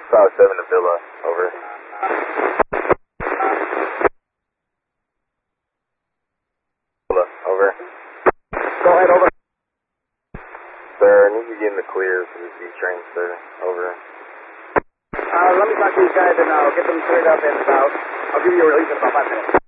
South 7 to Villa, over. Villa, over. Go ahead, over. Sir, I need you to get in the clear for the Z train, sir. Over. Let me talk to these guys and I'll get them cleared up and I'll give you a release in about 5 minutes.